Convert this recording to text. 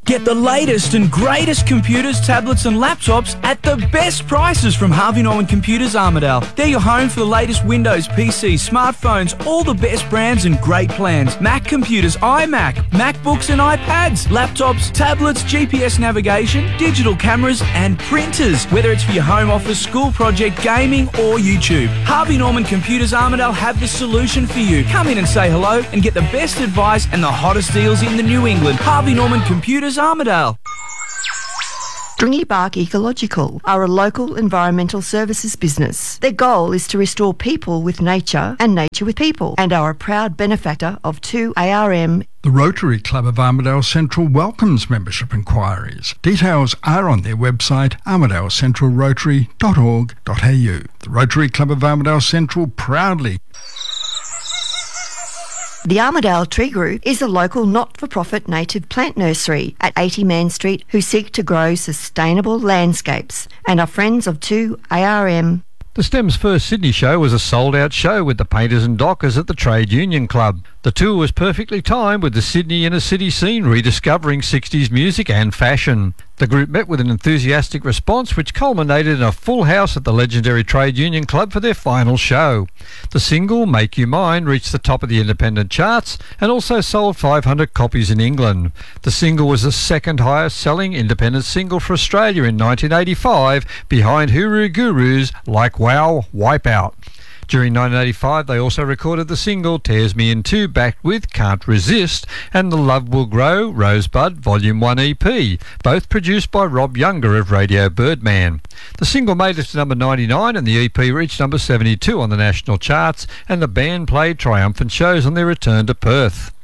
Get the latest and greatest computers, tablets and laptops at the best prices from Harvey Norman Computers Armidale. They're your home for the latest Windows, PCs, smartphones, all the best brands and great plans. Mac computers, iMac, MacBooks and iPads, laptops, tablets, GPS navigation, digital cameras and printers. Whether it's for your home office, school project, gaming or YouTube, Harvey Norman Computers Armidale have the solution for you. Come in and say hello and get the best advice and the hottest deals in the New England. Harvey Norman Computers Armidale. Stringy Bark Ecological are a local environmental services business. Their goal is to restore people with nature and nature with people, and are a proud benefactor of 2ARM. The Rotary Club of Armidale Central welcomes membership inquiries. Details are on their website armidalecentralrotary.org.au. The Rotary Club of Armidale Central proudly. The Armidale Tree Group is a local not-for-profit native plant nursery at 80 Man Street who seek to grow sustainable landscapes and are friends of 2ARM. The STEM's first Sydney show was a sold-out show with the painters and dockers at the Trade Union Club. The tour was perfectly timed with the Sydney inner city scene rediscovering 60s music and fashion. The group met with an enthusiastic response which culminated in a full house at the legendary Trade Union Club for their final show. The single, Make You Mine, reached the top of the independent charts and also sold 500 copies in England. The single was the second highest selling independent single for Australia in 1985, behind Hooroo Guru's Like Wow, Wipeout. During 1985, they also recorded the single Tears Me In Two, backed with Can't Resist and The Love Will Grow, Rosebud Volume 1 EP, both produced by Rob Younger of Radio Birdman. The single made it to number 99 and the EP reached number 72 on the national charts, and the band played triumphant shows on their return to Perth.